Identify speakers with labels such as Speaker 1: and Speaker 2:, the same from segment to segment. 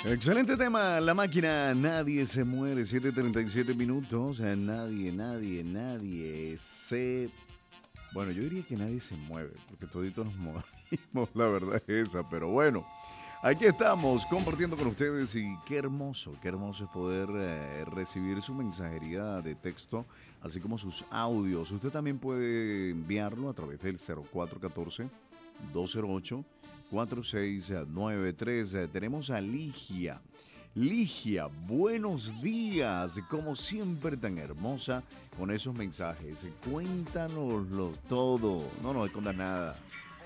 Speaker 1: Excelente tema, La Máquina, nadie se muere, 7:37 minutos, nadie se... Bueno, yo diría que nadie se mueve, porque toditos nos movimos, la verdad es esa, pero bueno, aquí estamos compartiendo con ustedes y qué hermoso es poder recibir su mensajería de texto, así como sus audios. Usted también puede enviarlo a través del 0414-208-4693. Tenemos a Ligia. Ligia, buenos días, como siempre tan hermosa con esos mensajes. Cuéntanoslo todo, no nos escondas nada.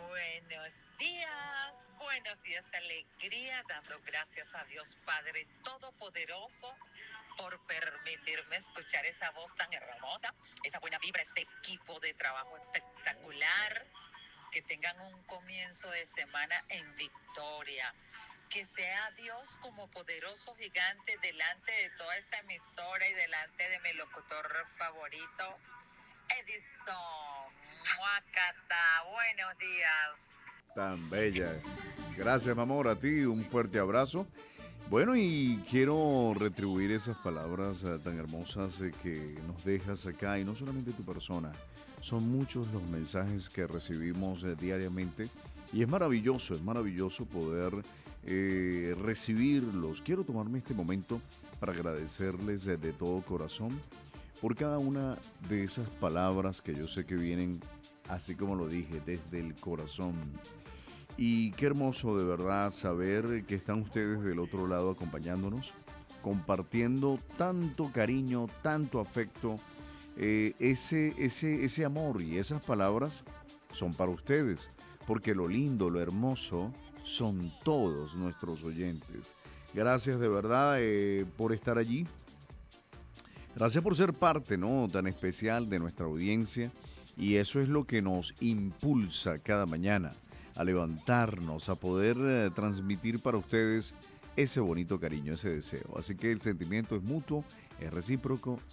Speaker 2: Buenos días, alegría, dando gracias a Dios Padre Todopoderoso por permitirme escuchar esa voz tan hermosa, esa buena vibra, ese equipo de trabajo espectacular, que tengan un comienzo de semana en victoria. Que sea Dios como poderoso gigante delante de toda esa emisora y delante de mi locutor favorito, Edison. Muacata, buenos días.
Speaker 1: Tan bella. Gracias, mi amor, a ti, un fuerte abrazo. Bueno, y quiero retribuir esas palabras tan hermosas que nos dejas acá, y no solamente tu persona, son muchos los mensajes que recibimos diariamente, y es maravilloso poder recibirlos. Quiero tomarme este momento para agradecerles de todo corazón por cada una de esas palabras que yo sé que vienen, así como lo dije, desde el corazón. Y qué hermoso de verdad saber que están ustedes del otro lado acompañándonos, compartiendo tanto cariño, tanto afecto, ese amor y esas palabras son para ustedes, porque lo lindo, lo hermoso son todos nuestros oyentes. Gracias de verdad por estar allí. Gracias por ser parte, ¿no?, tan especial de nuestra audiencia, y eso es lo que nos impulsa cada mañana a levantarnos, a poder transmitir para ustedes ese bonito cariño, ese deseo. Así que el sentimiento es mutuo, es recíproco.